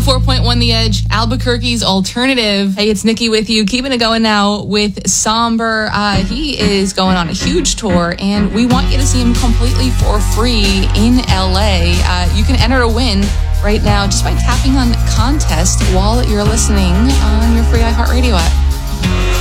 104.1 The Edge, Albuquerque's alternative. Hey, it's Nikki with you, keeping it going now with Somber. He is going on a huge tour, and we want you to see him completely for free in LA. You can enter to win right now just by tapping on contest while you're listening on your free iHeartRadio app.